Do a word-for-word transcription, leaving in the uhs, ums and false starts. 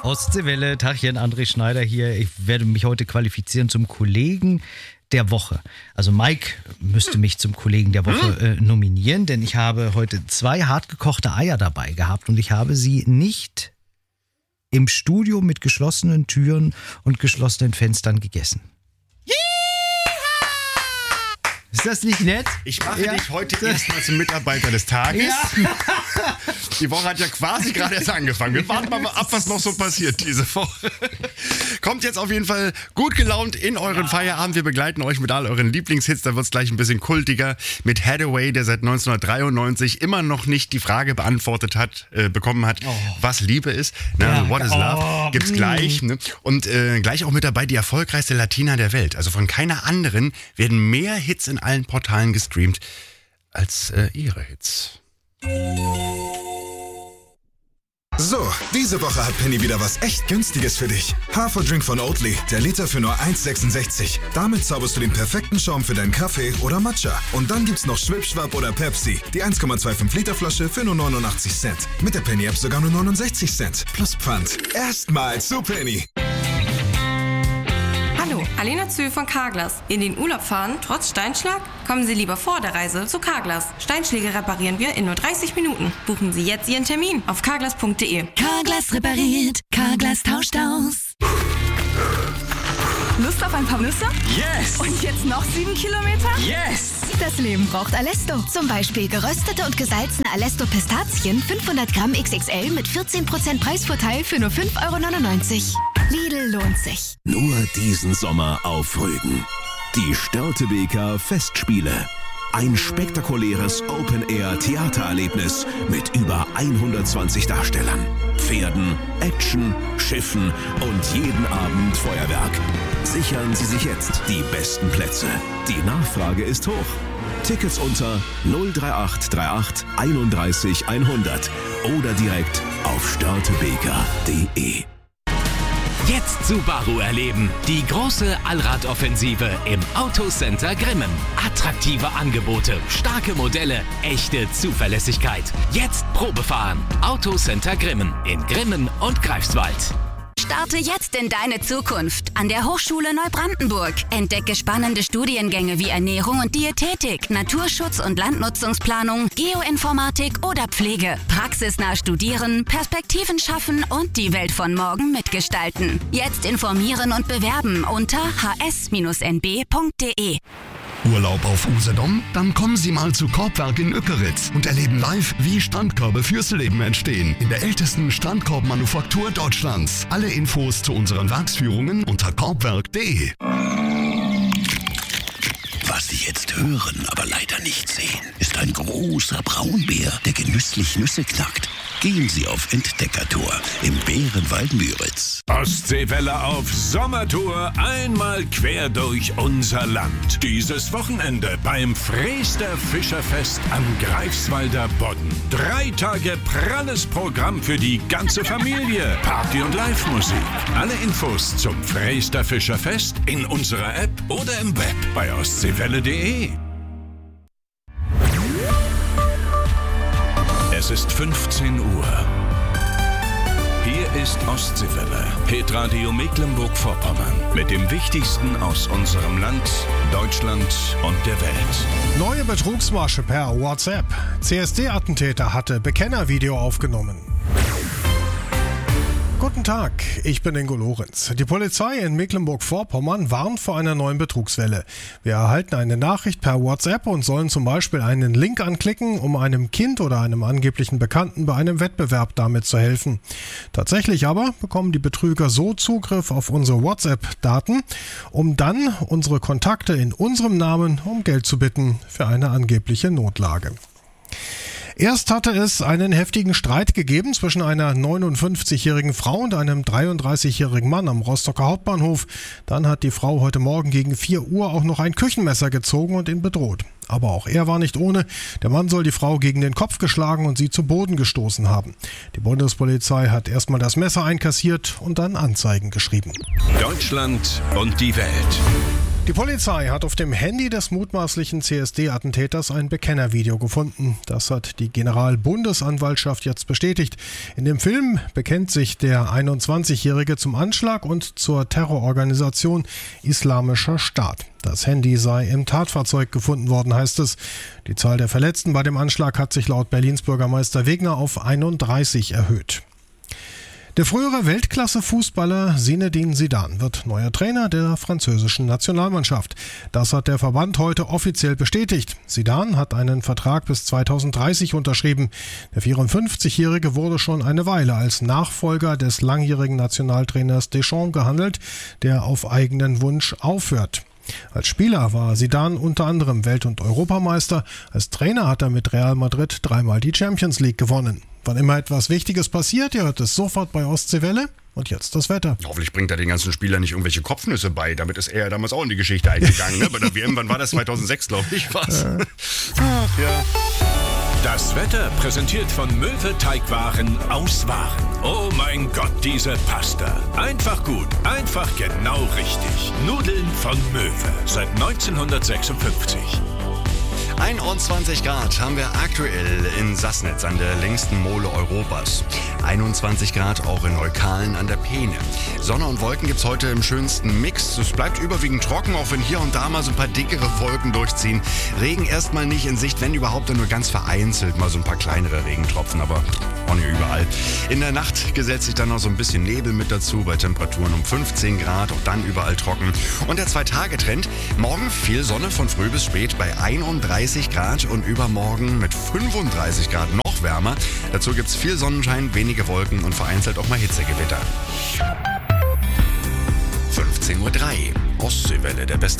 Ostseewelle, Tachchen, André Schneider hier. Ich werde mich heute qualifizieren zum Kollegen der Woche. Also Mike müsste mich zum Kollegen der Woche äh, nominieren, denn ich habe heute zwei hartgekochte Eier dabei gehabt und ich habe sie nicht im Studio mit geschlossenen Türen und geschlossenen Fenstern gegessen. Ist das nicht nett? Ich mache ja. dich heute erstmal zum Mitarbeiter des Tages. Ja. Die Woche hat ja quasi gerade erst angefangen. Wir warten mal ab, was noch so passiert diese Woche. Kommt jetzt auf jeden Fall gut gelaunt in euren Feierabend. Wir begleiten euch mit all euren Lieblingshits. Da wird es gleich ein bisschen kultiger mit Hathaway, der seit neunzehnhundertdreiundneunzig immer noch nicht die Frage beantwortet hat, äh, bekommen hat, oh. was Liebe ist. Na, ja. What is Love? Oh. Gibt's gleich. Ne? Und äh, gleich auch mit dabei die erfolgreichste Latina der Welt. Also von keiner anderen werden mehr Hits in allen Portalen gestreamt als äh, ihre Hits. So, diese Woche hat Penny wieder was echt Günstiges für dich. Haferdrink von Oatly, der Liter für nur eins sechsundsechzig. Damit zauberst du den perfekten Schaum für deinen Kaffee oder Matcha. Und dann gibt's noch Schwipschwapp oder Pepsi, die eins Komma fünfundzwanzig Liter Flasche für nur neunundachtzig Cent. Mit der Penny-App sogar nur neunundsechzig Cent. Plus Pfand. Erstmal zu Penny. Hallo, Alena Zühl von Carglass. In den Urlaub fahren, trotz Steinschlag? Kommen Sie lieber vor der Reise zu Carglass. Steinschläge reparieren wir in nur dreißig Minuten. Buchen Sie jetzt Ihren Termin auf carglass punkt de. Carglass repariert, Carglass tauscht aus. Lust auf ein paar Nüsse? Yes! Und jetzt noch sieben Kilometer? Yes! Das Leben braucht Alesto. Zum Beispiel geröstete und gesalzene Alesto Pistazien fünfhundert Gramm X X L mit vierzehn Prozent Preisvorteil für nur fünf Euro neunundneunzig. Lidl lohnt sich. Nur diesen Sommer auf Rügen. Die Störtebeker Festspiele. Ein spektakuläres Open-Air-Theatererlebnis mit über hundertzwanzig Darstellern, Pferden, Action, Schiffen und jeden Abend Feuerwerk. Sichern Sie sich jetzt die besten Plätze. Die Nachfrage ist hoch. Tickets unter null drei acht drei acht einunddreißig hundert oder direkt auf störtebeker punkt de. Jetzt Subaru erleben. Die große Allradoffensive im Autocenter Grimmen. Attraktive Angebote, starke Modelle, echte Zuverlässigkeit. Jetzt Probefahren. Autocenter Grimmen in Grimmen und Greifswald. Starte jetzt in deine Zukunft an der Hochschule Neubrandenburg. Entdecke spannende Studiengänge wie Ernährung und Diätetik, Naturschutz und Landnutzungsplanung, Geoinformatik oder Pflege. Praxisnah studieren, Perspektiven schaffen und die Welt von morgen mitgestalten. Jetzt informieren und bewerben unter h s n b punkt de. Urlaub auf Usedom? Dann kommen Sie mal zu Korbwerk in Ückeritz und erleben live, wie Strandkörbe fürs Leben entstehen. In der ältesten Strandkorbmanufaktur Deutschlands. Alle Infos zu unseren Werksführungen unter korbwerk punkt de. Was Sie jetzt hören, aber leider nicht sehen, ist ein großer Braunbär, der genüsslich Nüsse knackt. Gehen Sie auf Entdeckertour im Bärenwald Müritz. Ostseewelle auf Sommertour, einmal quer durch unser Land. Dieses Wochenende beim Freester Fischerfest am Greifswalder Bodden. Drei Tage pralles Programm für die ganze Familie. Party und Live-Musik. Alle Infos zum Freester Fischerfest in unserer App oder im Web bei ostseewelle punkt de. Es ist fünfzehn Uhr. Hier ist Ostseewelle, Hitradio Mecklenburg-Vorpommern. Mit dem Wichtigsten aus unserem Land, Deutschland und der Welt. Neue Betrugsmasche per WhatsApp. C S D-Attentäter hatte Bekennervideo aufgenommen. Guten Tag, ich bin Ingo Lorenz. Die Polizei in Mecklenburg-Vorpommern warnt vor einer neuen Betrugswelle. Wir erhalten eine Nachricht per WhatsApp und sollen zum Beispiel einen Link anklicken, um einem Kind oder einem angeblichen Bekannten bei einem Wettbewerb damit zu helfen. Tatsächlich aber bekommen die Betrüger so Zugriff auf unsere WhatsApp-Daten, um dann unsere Kontakte in unserem Namen um Geld zu bitten für eine angebliche Notlage. Erst hatte es einen heftigen Streit gegeben zwischen einer neunundfünfzigjährigen Frau und einem dreiunddreißigjährigen Mann am Rostocker Hauptbahnhof. Dann hat die Frau heute Morgen gegen vier Uhr auch noch ein Küchenmesser gezogen und ihn bedroht. Aber auch er war nicht ohne. Der Mann soll die Frau gegen den Kopf geschlagen und sie zu Boden gestoßen haben. Die Bundespolizei hat erstmal das Messer einkassiert und dann Anzeigen geschrieben. Deutschland und die Welt. Die Polizei hat auf dem Handy des mutmaßlichen C S D-Attentäters ein Bekennervideo gefunden. Das hat die Generalbundesanwaltschaft jetzt bestätigt. In dem Film bekennt sich der einundzwanzigjährige zum Anschlag und zur Terrororganisation Islamischer Staat. Das Handy sei im Tatfahrzeug gefunden worden, heißt es. Die Zahl der Verletzten bei dem Anschlag hat sich laut Berlins Bürgermeister Wegner auf einunddreißig erhöht. Der frühere Weltklasse-Fußballer Zinedine Zidane wird neuer Trainer der französischen Nationalmannschaft. Das hat der Verband heute offiziell bestätigt. Zidane hat einen Vertrag bis zweitausenddreißig unterschrieben. Der vierundfünfzigjährige wurde schon eine Weile als Nachfolger des langjährigen Nationaltrainers Deschamps gehandelt, der auf eigenen Wunsch aufhört. Als Spieler war Zidane unter anderem Welt- und Europameister. Als Trainer hat er mit Real Madrid dreimal die Champions League gewonnen. Wann immer etwas Wichtiges passiert, ihr hört es sofort bei Ostseewelle. Und jetzt das Wetter. Hoffentlich bringt er den ganzen Spielern nicht irgendwelche Kopfnüsse bei. Damit ist er ja damals auch in die Geschichte eingegangen. Ne? Bei der W M, wann war das? zweitausendsechs, glaube ich, was. Äh. Ach, ja. Das Wetter präsentiert von Möwe Teigwaren aus Waren. Oh mein Gott, diese Pasta. Einfach gut, einfach genau richtig. Nudeln von Möwe seit neunzehnhundertsechsundfünfzig. einundzwanzig Grad haben wir aktuell in Sassnitz an der längsten Mole Europas. einundzwanzig Grad auch in Neukalen an der Peene. Sonne und Wolken gibt's heute im schönsten Mix. Es bleibt überwiegend trocken, auch wenn hier und da mal so ein paar dickere Wolken durchziehen. Regen erstmal nicht in Sicht, wenn überhaupt dann nur ganz vereinzelt mal so ein paar kleinere Regentropfen, aber auch nicht überall. In der Nacht gesetzt sich dann noch so ein bisschen Nebel mit dazu, bei Temperaturen um fünfzehn Grad, auch dann überall trocken. Und der Zwei-Tage-Trend, morgen viel Sonne von früh bis spät bei einunddreißig Grad und übermorgen mit fünfunddreißig Grad noch wärmer. Dazu gibt es viel Sonnenschein, wenige Wolken und vereinzelt auch mal Hitzegewitter. fünfzehn Uhr drei, Ostseewelle, der beste